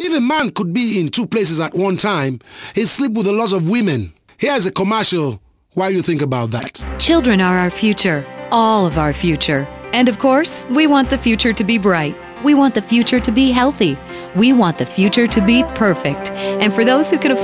If a man could be in two places at one time, he'd sleep with a lot of women. Here's a commercial while you think about that. Children are our future, all of our future. And of course, we want the future to be bright. We want the future to be healthy. We want the future to be perfect. And for those who can afford